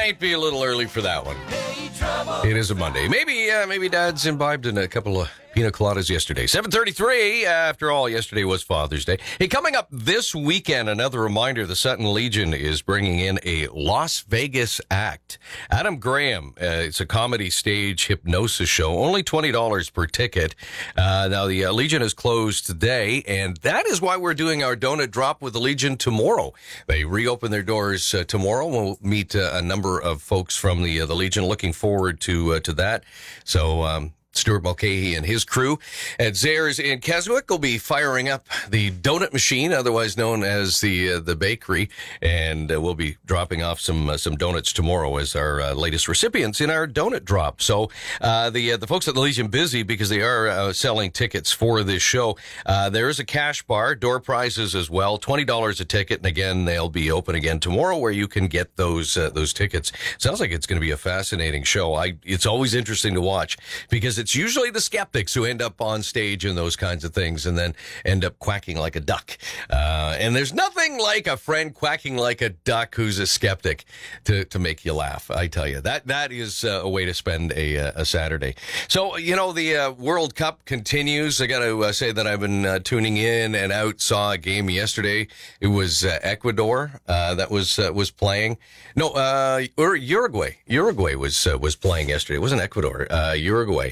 Might be a little early for that one. It is a Monday. Maybe Dad's imbibed in a couple of pina coladas yesterday. 7:33. After all, yesterday was Father's Day. Hey, coming up this weekend, another reminder, the Sutton Legion is bringing in a Las Vegas act. Adam Graham, it's a comedy stage hypnosis show, only $20 per ticket. Now, the Legion is closed today, and that is why we're doing our donut drop with the Legion tomorrow. They reopen their doors tomorrow. We'll meet a number of folks from the Legion. Looking forward to that. So, Stuart Mulcahy and his crew at Zayres in Keswick will be firing up the donut machine, otherwise known as the bakery, and we'll be dropping off some donuts tomorrow as our latest recipients in our donut drop. So the folks at the Legion busy because they are selling tickets for this show. There is a cash bar, door prizes as well, $20 a ticket, and again they'll be open again tomorrow where you can get those tickets. Sounds like it's going to be a fascinating show. It's always interesting to watch because it's usually the skeptics who end up on stage and those kinds of things and then end up quacking like a duck. And there's nothing like a friend quacking like a duck who's a skeptic to make you laugh. I tell you, that is a way to spend a Saturday. So, the World Cup continues. I got to say that I've been tuning in and out, saw a game yesterday. It was Ecuador that was playing. No, or Uruguay. Uruguay was playing yesterday. It wasn't Ecuador. Uruguay.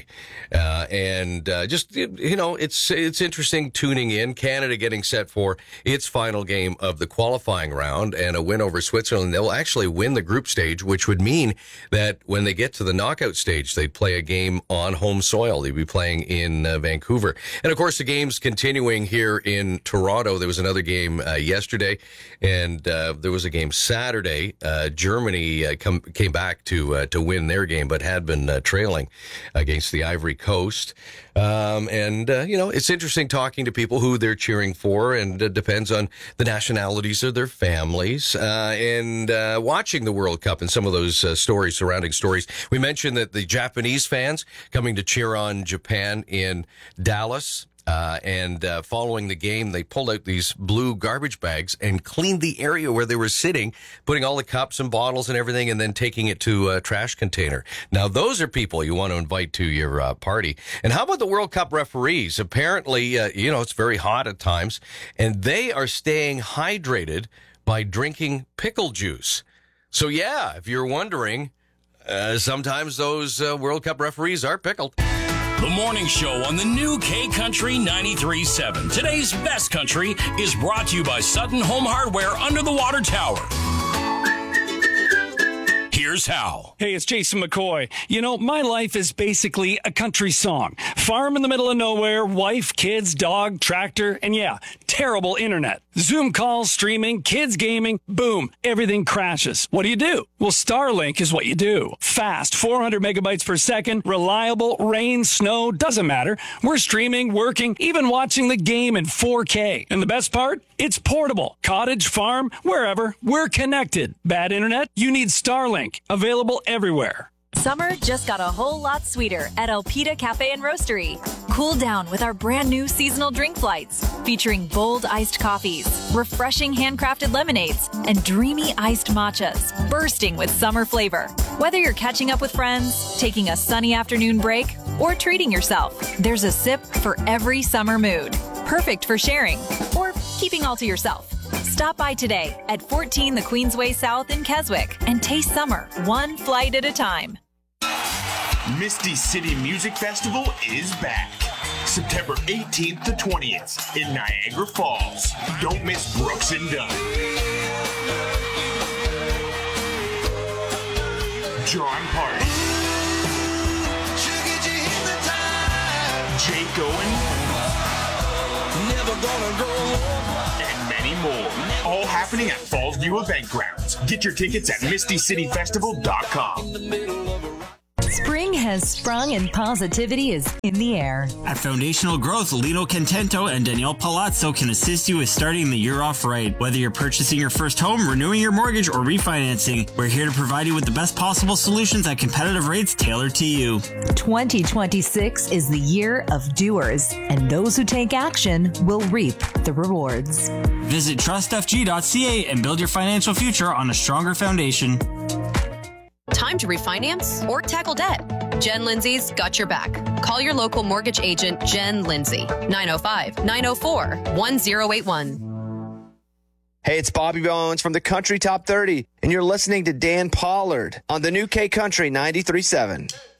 It's interesting tuning in. Canada getting set for its final game of the qualifying round and a win over Switzerland. They'll actually win the group stage, which would mean that when they get to the knockout stage, they'd play a game on home soil. They'd be playing in Vancouver. And of course, the game's continuing here in Toronto. There was another game yesterday, and there was a game Saturday. Germany came back to win their game, but had been trailing against the Ivory Coast. It's interesting talking to people who they're cheering for, and it depends on the nationalities of their families, and watching the World Cup and some of those surrounding stories. We mentioned that the Japanese fans coming to cheer on Japan in Dallas. Following the game, they pulled out these blue garbage bags and cleaned the area where they were sitting, putting all the cups and bottles and everything, and then taking it to a trash container. Now, those are people you want to invite to your party. And how about the World Cup referees? Apparently, it's very hot at times, and they are staying hydrated by drinking pickle juice. So, yeah, if you're wondering, sometimes those World Cup referees are pickled. The morning show on the new K Country 93.7. Today's best country is brought to you by Sutton Home Hardware under the water tower. Here's how. Hey, it's Jason McCoy. My life is basically a country song. Farm in the middle of nowhere, wife, kids, dog, tractor, and terrible internet. Zoom calls, streaming, kids gaming, boom, everything crashes. What do? Well, Starlink is what you do. Fast, 400 megabytes per second, reliable, rain, snow, doesn't matter. We're streaming, working, even watching the game in 4K. And the best part? It's portable. Cottage, farm, wherever, we're connected. Bad internet? You need Starlink. Available everywhere. Summer just got a whole lot sweeter at Elpida Cafe and Roastery. Cool down with our brand new seasonal drink flights featuring bold iced coffees, refreshing handcrafted lemonades, and dreamy iced matchas bursting with summer flavor. Whether you're catching up with friends, taking a sunny afternoon break, or treating yourself, there's a sip for every summer mood. Perfect for sharing or keeping all to yourself. Stop by today at 14 the Queensway South in Keswick and taste summer one flight at a time. Misty City Music Festival is back. September 18th to 20th in Niagara Falls. Don't miss Brooks and Dunn, John Party, Jake Owen, and many more. All happening at Fallsview Event Grounds. Get your tickets at mistycityfestival.com. Spring has sprung and positivity is in the air. At Foundational Growth, Lino Contento and Danielle Palazzo can assist you with starting the year off right. Whether you're purchasing your first home, renewing your mortgage, or refinancing, we're here to provide you with the best possible solutions at competitive rates tailored to you. 2026 is the year of doers, and those who take action will reap the rewards. Visit trustfg.ca and build your financial future on a stronger foundation. Time to refinance or tackle debt? Jen Lindsay's got your back. Call your local mortgage agent, Jen Lindsay, 905-904-1081. Hey, it's Bobby Bones from the Country Top 30, and you're listening to Dan Pollard on the new K Country 93.7.